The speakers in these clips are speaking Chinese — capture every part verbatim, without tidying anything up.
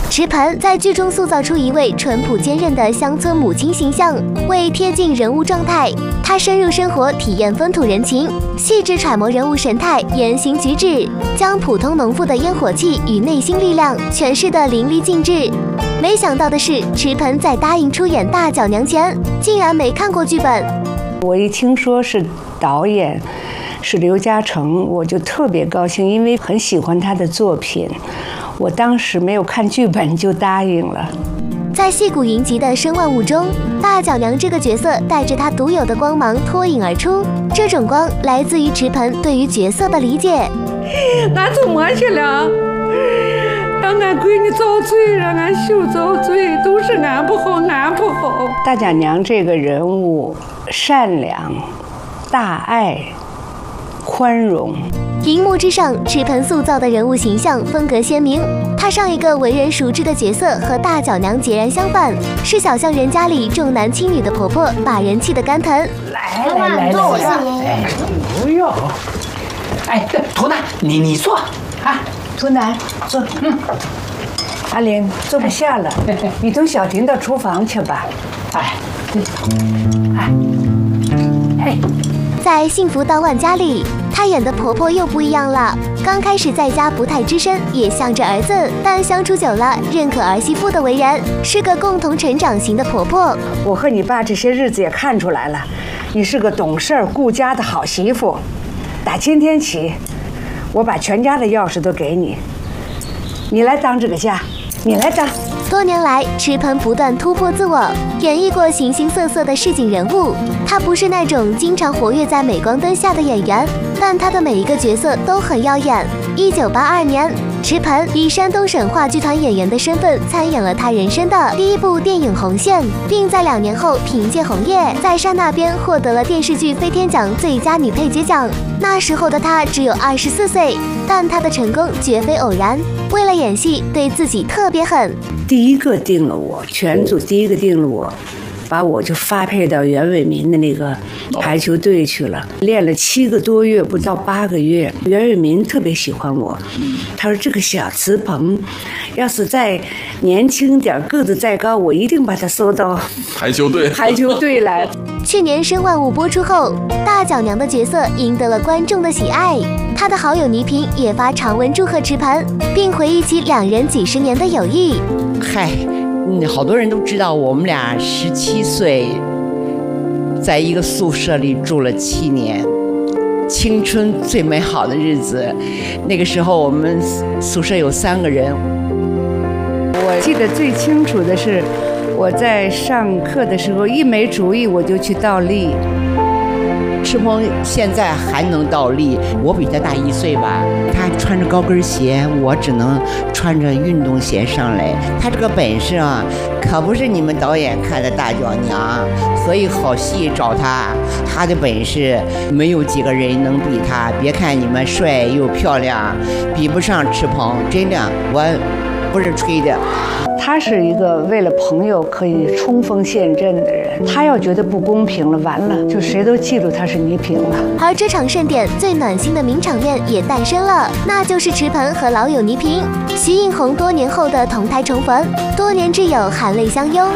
池盆在剧中塑造出一位淳朴坚韧的乡村母亲形象，为贴近人物状态，她深入生活，体验风土人情，细致揣摩人物神态、言行举止，将普通农妇的烟火气与内心力量诠释得淋漓尽致。没想到的是，池盆在答应出演大脚娘前，竟然没看过剧本。 我一听说是导演是刘嘉诚，我就特别高兴，因为很喜欢他的作品。我当时没有看剧本就答应了。 在戏骨云集的声万物中，大脚娘这个角色带着她独有的光芒脱颖而出。这种光来自于池盆对于角色的理解。 俺做么去了？让俺闺女遭罪，让俺媳遭罪，都是俺不好，俺不好。大脚娘这个人物善良、大爱、宽容。 荧幕之上，池盆塑造的人物形象风格鲜明。她上一个为人熟知的角色和大脚娘截然相反，是小巷人家里重男轻女的婆婆，把人气得干疼。 来来来，坐我这儿。哎，不用。哎，图南，你你坐啊， 图南坐。嗯。阿玲，坐不下了，你同小婷到厨房去吧。 哎，哎，嘿。 在幸福到万家里，她演的婆婆又不一样了。刚开始在家不太吱声，也向着儿子，但相处久了，认可儿媳妇的为人，是个共同成长型的婆婆。 我和你爸这些日子也看出来了，你是个懂事顾家的好媳妇。打今天起，我把全家的钥匙都给你，你来当这个家，你来当。 多年来，池盆不断突破自我，演绎过形形色色的市井人物。她不是那种经常活跃在镁光灯下的演员，但她的每一个角色都很耀眼。一九八二年，池盆以山东省话剧团演员的身份参演了她人生的第一部电影《红线》，并在两年后凭借《红叶》在刹那边获得了电视剧飞天奖最佳女配角奖。那时候的她只有二十四岁，但她的成功绝非偶然。为了演戏，对自己特别狠。 第一个定了我，全组第一个定了我，把我就发配到袁伟民的那个排球队去了，练了七个多月，不到八个月。袁伟民特别喜欢我，他说这个小瓷鹏，要是再年轻点，个子再高，我一定把他收到排球队排球队来。 去年《声万物》播出后，大脚娘的角色赢得了观众的喜爱。她的好友倪萍也发长文祝贺池盆，并回忆起两人几十年的友谊。 嗨，嗯，好多人都知道我们俩十七岁，在一个宿舍里住了七年，青春最美好的日子。那个时候我们宿舍有三个人。 我记得最清楚的是，我在上课的时候一没主意我就去倒立。 池鹏现在还能倒立，我比他大一岁吧。他穿着高跟鞋，我只能穿着运动鞋上来。他这个本事啊，可不是你们导演看的大脚娘，所以好戏找他。他的本事没有几个人能比他。别看你们帅又漂亮，比不上池鹏，真的，我不是吹的。 他是一个为了朋友可以冲锋陷阵的人，他要觉得不公平了，完了就谁都记住他是倪萍了。 而这场盛典最暖心的名场面也诞生了，那就是池盆和老友倪萍、徐映红多年后的同台重逢，多年挚友含泪相拥。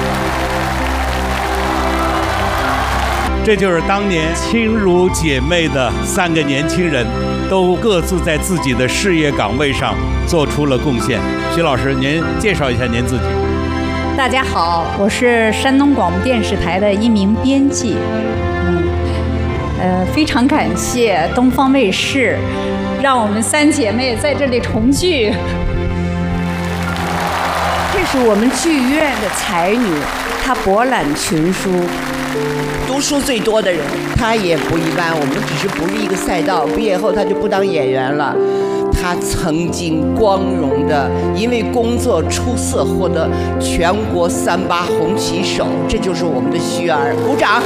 这就是当年亲如姐妹的三个年轻人，都各自在自己的事业岗位上做出了贡献。徐老师，您介绍一下您自己。 大家好，我是山东广播电视台的一名编辑。嗯，呃，非常感谢东方卫视，让我们三姐妹在这里重聚。 这是我们剧院的才女，她博览群书。 读书最多的人，他也不一般。我们只是不是一个赛道，毕业后他就不当演员了。他曾经光荣的因为工作出色获得全国三八红旗手，这就是我们的徐儿，鼓掌。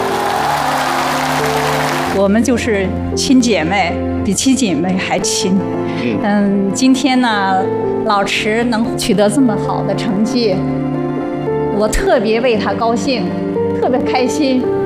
我们就是亲姐妹，比亲姐妹还亲。嗯，今天呢，老池能取得这么好的成绩，我特别为他高兴，特别开心。